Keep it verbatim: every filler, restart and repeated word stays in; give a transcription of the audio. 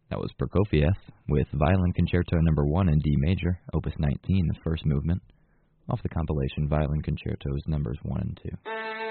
That was Prokofiev with Violin Concerto Number one in D major, Opus nineteen, the first movement, off the compilation Violin Concertos Numbers one and two.